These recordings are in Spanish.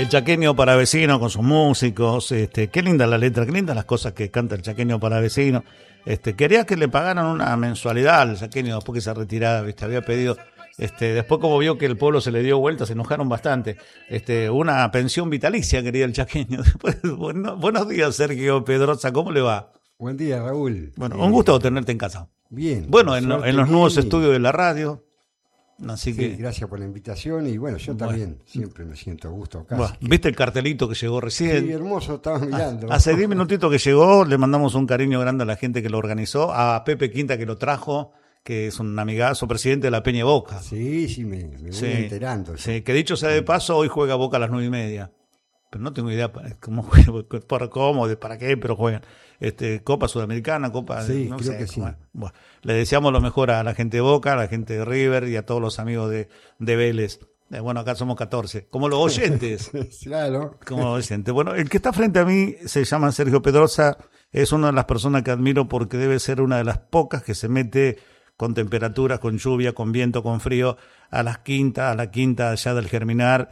El chaqueño paravecino con sus músicos, qué linda la letra, qué lindas las cosas que canta el chaqueño paravecino. Quería que le pagaran una mensualidad al chaqueño después que se retiraba, había pedido, después como vio que el pueblo se le dio vuelta, se enojaron bastante, una pensión vitalicia quería el chaqueño. Después, buenos días, Sergio Pedrosa, ¿cómo le va? Buen día, Raúl. Bueno, un gusto tenerte en casa. Bien. Bueno, en los nuevos estudios de la radio. Así que, gracias por la invitación y bueno, yo también siempre me siento a gusto acá. Bueno, ¿viste el cartelito que llegó recién? Sí, hermoso, estaba mirando. Hace 10 minutitos que llegó, le mandamos un cariño grande a la gente que lo organizó, a Pepe Quinta que lo trajo, que es un amigazo, presidente de la Peña Boca. Sí, me voy enterando. Sí, que dicho sea de paso, hoy juega Boca a las 9:30. Pero no tengo idea cómo juega, para qué, pero juegan. Copa Sudamericana, Copa... Sí, no creo sé, que sí. Bueno, le deseamos lo mejor a la gente de Boca, a la gente de River y a todos los amigos de Vélez. Bueno, acá somos 14, como los oyentes. Claro. Como los oyentes. Bueno, el que está frente a mí se llama Sergio Pedrosa, es una de las personas que admiro porque debe ser una de las pocas que se mete con temperaturas, con lluvia, con viento, con frío, a la quinta allá del Germinar,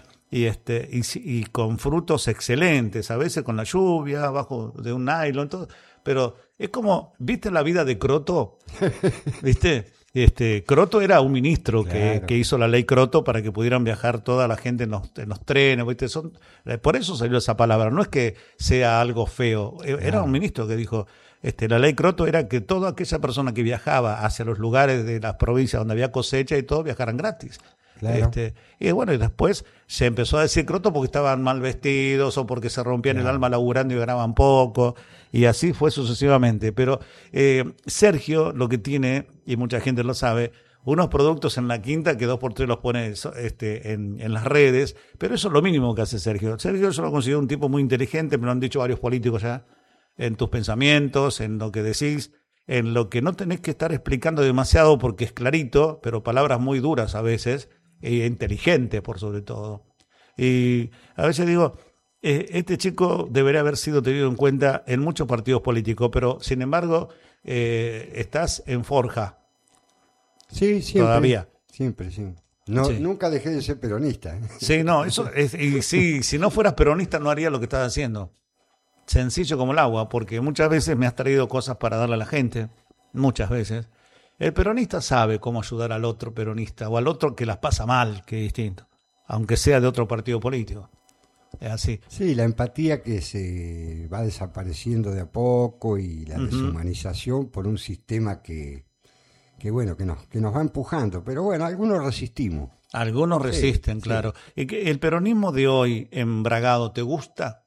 y con frutos excelentes, a veces con la lluvia, abajo de un nylon, todo, pero es como, ¿viste la vida de Croto? ¿Viste? Croto era un ministro claro. que hizo la ley Croto para que pudieran viajar toda la gente en los trenes, ¿viste? Por eso salió esa palabra, no es que sea algo feo, era un ministro que dijo, la ley Croto era que toda aquella persona que viajaba hacia los lugares de las provincias donde había cosecha y todo, viajaran gratis. Claro. Y bueno, y después se empezó a decir Croto porque estaban mal vestidos o porque se rompían el alma laburando y ganaban poco, y así fue sucesivamente. Pero Sergio lo que tiene, y mucha gente lo sabe, unos productos en la quinta que 2x3 los pone en las redes, pero eso es lo mínimo que hace Sergio. Sergio yo lo considero un tipo muy inteligente, me lo han dicho varios políticos ya, en tus pensamientos, en lo que decís, en lo que no tenés que estar explicando demasiado porque es clarito, pero palabras muy duras a veces, e inteligente por sobre todo. Y a veces digo, este chico debería haber sido tenido en cuenta en muchos partidos políticos, pero sin embargo estás en Forja. Sí, siempre. Todavía. Siempre, sí. No, Sí. Nunca dejé de ser peronista. Sí, no, eso es, y sí, si no fueras peronista no haría lo que estás haciendo. Sencillo como el agua, porque muchas veces me has traído cosas para darle a la gente, muchas veces. El peronista sabe cómo ayudar al otro peronista o al otro que las pasa mal, que es distinto, aunque sea de otro partido político. Es así. Sí, la empatía que se va desapareciendo de a poco y la deshumanización por un sistema que nos va empujando. Pero bueno, algunos resistimos. Algunos resisten, claro. ¿Y que el peronismo de hoy embragado te gusta?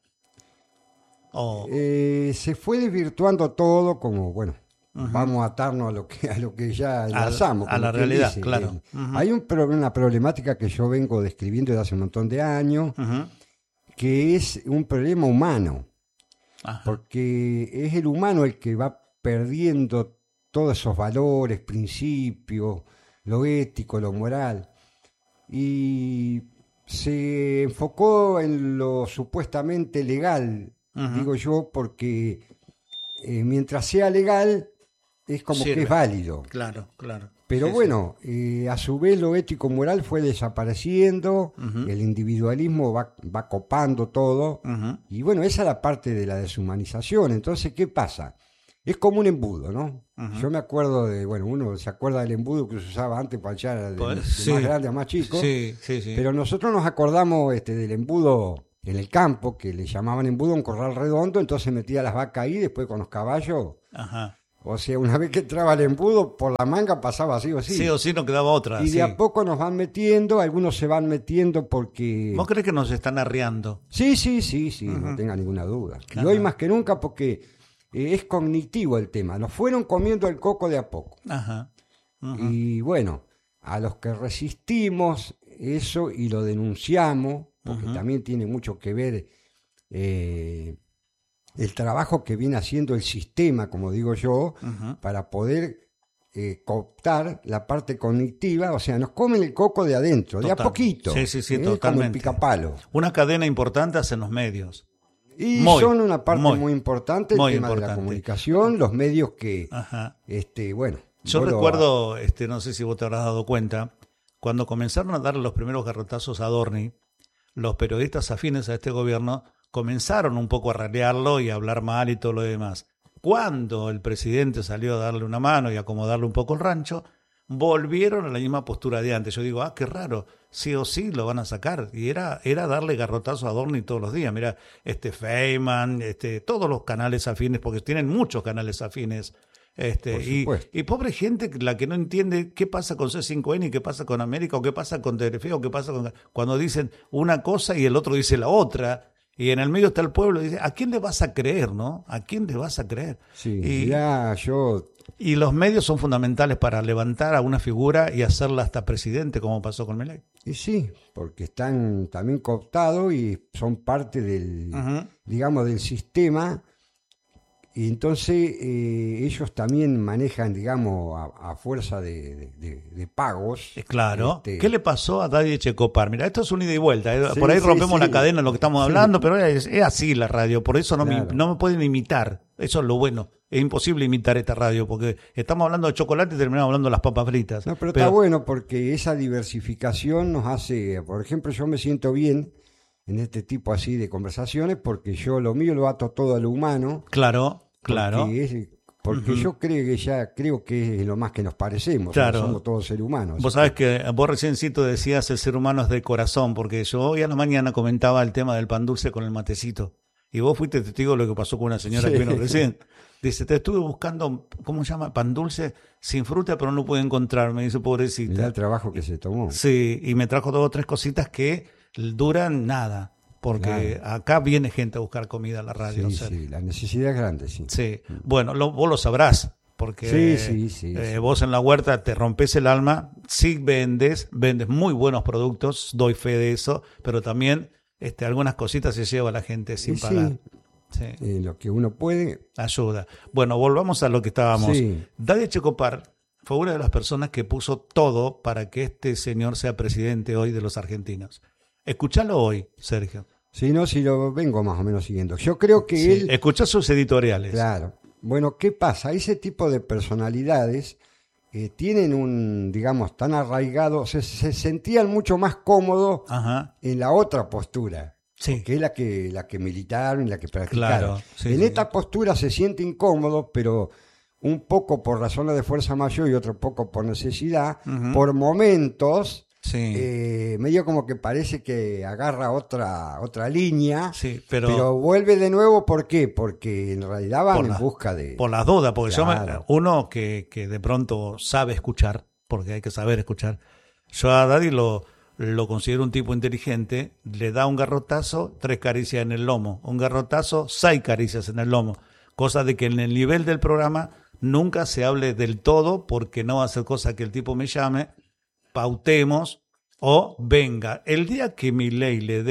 Se fue desvirtuando todo como, vamos a atarnos a lo que ya enlazamos. A la realidad, dice, claro. Hay una problemática que yo vengo describiendo desde hace un montón de años, que es un problema humano. Ajá. Porque es el humano el que va perdiendo todos esos valores, principios, lo ético, lo moral. Y se enfocó en lo supuestamente legal, digo yo, porque mientras sea legal es como que es válido. Claro, claro. Pero a su vez lo ético moral fue desapareciendo, el individualismo va copando todo, y bueno, esa es la parte de la deshumanización. Entonces, ¿qué pasa? Es como un embudo, ¿no? Yo me acuerdo uno se acuerda del embudo que se usaba antes para echar de más grande a más chico, pero nosotros nos acordamos del embudo en el campo, que le llamaban embudo, un corral redondo, entonces metía las vacas ahí, después con los caballos. Ajá. O sea, una vez que entraba el embudo, por la manga pasaba así o así. Sí o sí, no quedaba otra. Y de a poco nos van metiendo, algunos se van metiendo porque... ¿Vos crees que nos están arriando? Sí, no tenga ninguna duda. Y hoy más que nunca porque es cognitivo el tema. Nos fueron comiendo el coco de a poco. Y bueno, a los que resistimos eso y lo denunciamos, porque también tiene mucho que ver... el trabajo que viene haciendo el sistema, como digo yo, para poder cooptar la parte cognitiva, o sea, nos comen el coco de adentro, de a poquito. Sí, totalmente. Como el picapalo. Una cadena importante hacen los medios. Y son una parte muy importante, el tema de la comunicación, los medios que, Yo recuerdo, no sé si vos te habrás dado cuenta, cuando comenzaron a darle los primeros garrotazos a Adorni, los periodistas afines a este gobierno comenzaron un poco a ralearlo y a hablar mal y todo lo demás. Cuando el presidente salió a darle una mano y a acomodarle un poco el rancho, volvieron a la misma postura de antes. Yo digo, qué raro, sí o sí lo van a sacar. Y era darle garrotazo a Dorni todos los días. Mira, Feynman, todos los canales afines, porque tienen muchos canales afines. Y pobre gente, la que no entiende qué pasa con C5N y qué pasa con América, o qué pasa con Telefe, o qué pasa cuando dicen una cosa y el otro dice la otra. Y en el medio está el pueblo y dice, ¿a quién le vas a creer, no? ¿A quién le vas a creer? Sí, Y los medios son fundamentales para levantar a una figura y hacerla hasta presidente, como pasó con Milei. Y sí, porque están también cooptados y son parte del, digamos, del sistema. Y entonces ellos también manejan, digamos, a fuerza de pagos. Claro. ¿Qué le pasó a Daddy Echecopar? Mira, esto es un ida y vuelta. Sí, por ahí rompemos la sí. cadena en lo que estamos hablando, pero es así la radio. Por eso Claro. no me pueden imitar. Eso es lo bueno. Es imposible imitar esta radio porque estamos hablando de chocolate y terminamos hablando de las papas fritas. No, pero está bueno porque esa diversificación nos hace, por ejemplo, yo me siento bien en este tipo así de conversaciones porque yo lo mío lo ato todo a lo humano. Claro. Porque yo creo que es lo más que nos parecemos. Claro. Somos todos seres humanos. Vos sabés que vos reciencito decías el ser humano es de corazón, porque yo hoy a la mañana comentaba el tema del pan dulce con el matecito. Y vos fuiste testigo de lo que pasó con una señora que vino recién. Dice, te estuve buscando, ¿cómo se llama? Pan dulce sin fruta, pero no pude encontrar. Me dice, pobrecita. Mirá el trabajo que se tomó. Sí, y me trajo 2 o 3 cositas que duran nada. Porque acá viene gente a buscar comida a la radio. Sí, la necesidad es grande, sí. Sí, bueno, vos lo sabrás, porque sí. vos en la huerta te rompes el alma, sí vendes muy buenos productos, doy fe de eso, pero también algunas cositas se lleva la gente sin pagar. Sí. Lo que uno puede. Ayuda. Bueno, volvamos a lo que estábamos. Sí. Daddy Echecopar fue una de las personas que puso todo para que este señor sea presidente hoy de los argentinos. Escuchalo hoy, Sergio. Si lo vengo más o menos siguiendo. Yo creo que él... Escuchá sus editoriales. Claro. Bueno, ¿qué pasa? Ese tipo de personalidades tienen digamos, tan arraigados, se sentían mucho más cómodos en la otra postura. Sí. Que es la que militaron y la que practicaron. Claro, esta postura se siente incómodo, pero un poco por razones de fuerza mayor y otro poco por necesidad, por momentos... medio como que parece que agarra otra línea, pero vuelve de nuevo. ¿Por qué? Porque en realidad van en busca de... Por las dudas, porque uno que de pronto sabe escuchar, porque hay que saber escuchar, yo a Daddy lo considero un tipo inteligente, le da un garrotazo, 3 caricias en el lomo, un garrotazo, 6 caricias en el lomo, cosa de que en el nivel del programa nunca se hable del todo, porque no va a ser cosa que el tipo me llame, pautemos o venga. El día que Milei le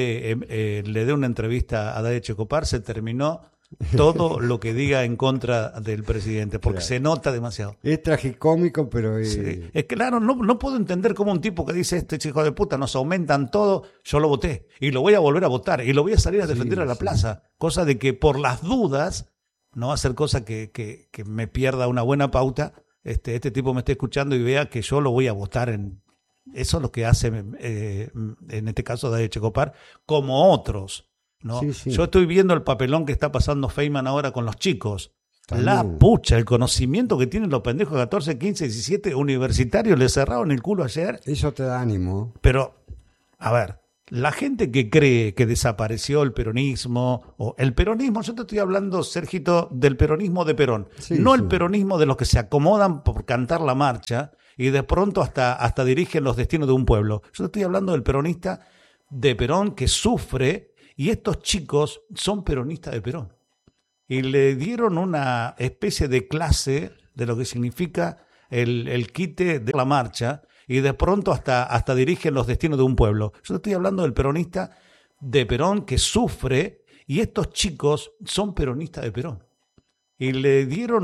dé una entrevista a Daddy Echecopar, se terminó todo lo que diga en contra del presidente, porque se nota demasiado. Es tragicómico, pero... Sí. Es claro, no puedo entender cómo un tipo que dice, este chico de puta, nos aumentan todo, yo lo voté, y lo voy a volver a votar, y lo voy a salir a defender a la plaza, cosa de que por las dudas, no va a ser cosa que me pierda una buena pauta, este tipo me esté escuchando y vea que yo lo voy a votar en... Eso es lo que hace, en este caso, Daddy Echecopar, como otros, ¿no? Yo estoy viendo el papelón que está pasando Feynman ahora con los chicos. También. La pucha, el conocimiento que tienen los pendejos de 14, 15, 17 universitarios, le cerraron el culo ayer. Eso te da ánimo. Pero, a ver, la gente que cree que desapareció el peronismo, o el peronismo, yo te estoy hablando, Sergito, del peronismo de Perón, no el peronismo de los que se acomodan por cantar la marcha y de pronto hasta dirigen los destinos de un pueblo. Yo te estoy hablando del peronista de Perón que sufre, y estos chicos son peronistas de Perón. Y le dieron una especie de clase de lo que significa el quite de la marcha, y de pronto hasta dirigen los destinos de un pueblo. Yo te estoy hablando del peronista de Perón que sufre, y estos chicos son peronistas de Perón. Y le dieron